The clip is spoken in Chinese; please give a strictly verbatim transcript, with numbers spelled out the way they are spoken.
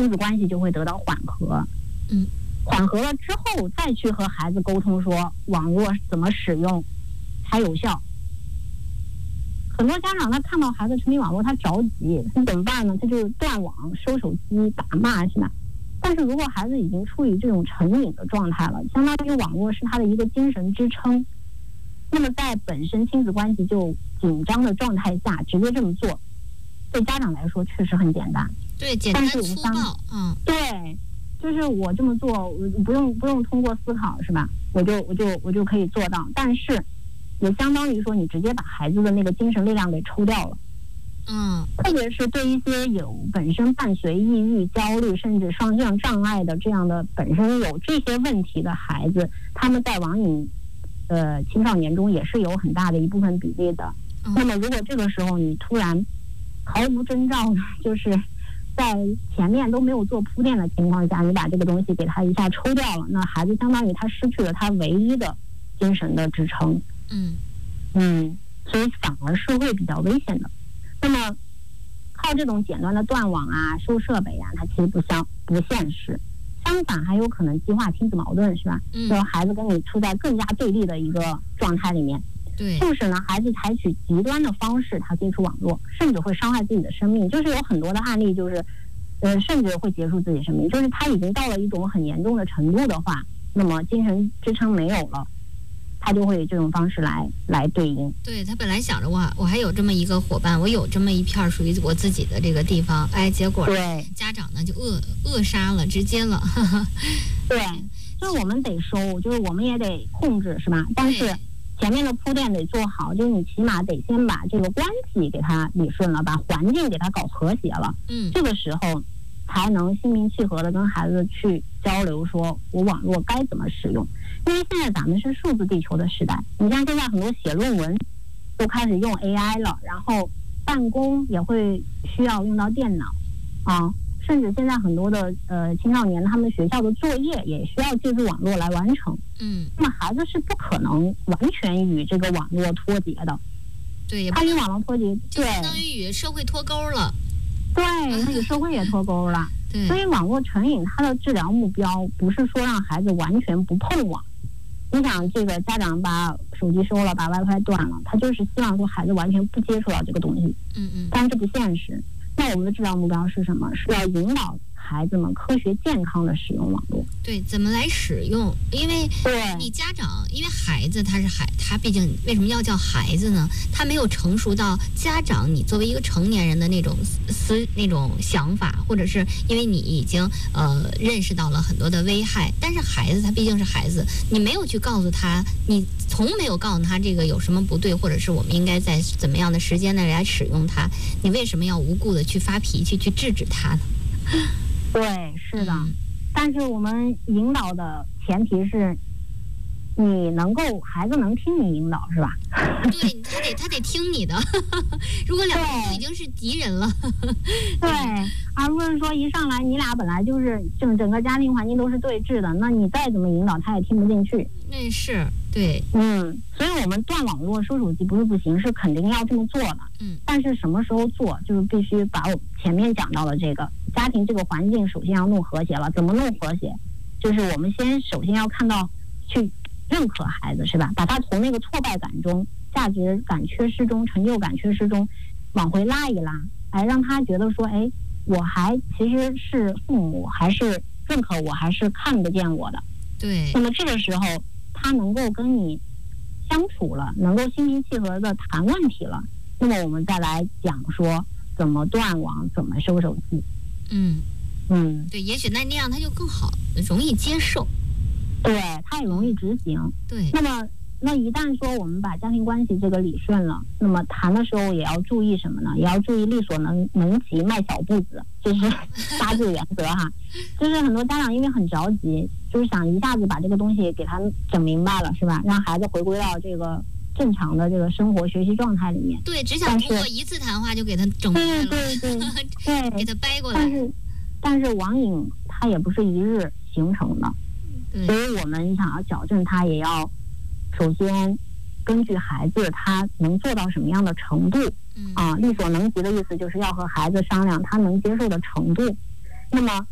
亲子关系就会得到缓和。 嗯， 缓和了之后再去和孩子沟通说网络怎么使用才有效。很多家长他看到孩子沉迷网络，他着急，他怎么办呢？他就断网、收手机、打骂，是吧？但是如果孩子已经处于这种成瘾的状态了，相当于网络是他的一个精神支撑，那么在本身亲子关系就紧张的状态下，直接这么做，对家长来说确实很简单。 对，简单粗暴，嗯， 对，就是我这么做，不用不用通过思考，是吧？我就我就我就可以做到，但是也相当于说你直接把孩子的那个精神力量给抽掉了。 嗯， 特别是对一些有本身伴随抑郁、焦虑甚至双向障碍的这样的本身有这些问题的孩子，他们在网瘾呃青少年中也是有很大的一部分比例的。 嗯、 那么如果这个时候你突然毫无征兆的，就是在前面都没有做铺垫的情况下，你把这个东西给他一下抽掉了，那孩子相当于他失去了他唯一的精神的支撑。 嗯嗯，所以反而是会比较危险的。那么靠这种简单的断网啊、收设备啊，它其实不相不现实，相反还有可能激化亲子矛盾，是吧？ 嗯， 就孩子跟你处在更加对立的一个状态里面。 对， 促使呢孩子采取极端的方式，他接触网络，甚至会伤害自己的生命。就是有很多的案例，就是呃，甚至会结束自己生命。就是他已经到了一种很严重的程度的话，那么精神支撑没有了，他就会以这种方式来来对应。 对，他本来想着我我还有这么一个伙伴，我有这么一片属于我自己的这个地方，哎，结果对家长呢就扼扼杀了，直接了。呵呵对，就是我们得收，就是我们也得控制，是吧？但是前面的铺垫得做好，就是你起码得先把这个关系给它理顺了，把环境给它搞和谐了。 嗯， 这个时候才能心平气和的跟孩子去交流，说我网络该怎么使用。因为现在咱们是数字地球的时代，你像现在很多写论文都开始用 A I 了，然后办公也会需要用到电脑啊，甚至现在很多的呃青少年他们学校的作业也需要借助网络来完成。 嗯， 那么孩子是不可能完全与这个网络脱节的。 对， 他与网络脱节， 就相当于与社会脱钩了。 对，他与社会也脱钩了。 对， 所以网络成瘾它的治疗目标不是说让孩子完全不碰网。你想，这个家长把手机收了，把 WiFi 断了，他就是希望说孩子完全不接触到这个东西。 嗯嗯。 但是这不现实。那我们的治疗目标是什么？是要引导孩子们科学健康的使用网络。 对，怎么来使用？因为你家长，因为孩子他是孩，他毕竟为什么要叫孩子呢？他没有成熟到家长你作为一个成年人的那种思那种想法，或者是因为你已经呃认识到了很多的危害，但是孩子他毕竟是孩子，你没有去告诉他，你从没有告诉他这个有什么不对，或者是我们应该在怎么样的时间内来使用它，你为什么要无故的去发脾气去制止他呢？ 对，是的。 嗯， 但是我们引导的前提是你能够孩子能听你引导，是吧？ 对，他得他得听你的。如果两个人都已经是敌人了， 对，而不是说一上来你俩本来就是整整个家庭环境都是对峙的，那你再怎么引导他也听不进去。 那是对， 嗯，所以我们断网络收手机不是不行，是肯定要这么做的。 嗯， 但是什么时候做，就是必须把我前面讲到的这个家庭这个环境首先要弄和谐了。怎么弄和谐？就是我们先首先要看到去认可孩子，是吧？把他从那个挫败感中、价值感缺失中、成就感缺失中往回拉一拉，哎，让他觉得说，哎，我还其实是父母还是认可我，还是看得见我的。 对。 那么这个时候他能够跟你相处了，能够心平气和的谈问题了，那么我们再来讲说怎么断网，怎么收手机。 嗯嗯， 对，也许那那样他就更好，容易接受， 对，他也容易执行。 对， 那么那一旦说我们把家庭关系这个理顺了，那么谈的时候也要注意什么呢？也要注意力所能能及，迈小步子，这是八字原则哈。就是很多家长因为很着急，就是想一下子把这个东西给他整明白了，是吧？让孩子回归到这个正常的这个生活学习状态里面。 对，只想通过一次谈话就给他整明白了， 对对对对， 给他掰过来。 但是但是网瘾它也不是一日形成的，所以我们想要矫正它，也要首先根据孩子他能做到什么样的程度， 嗯、 啊，力所能及的意思就是要和孩子商量他能接受的程度。那么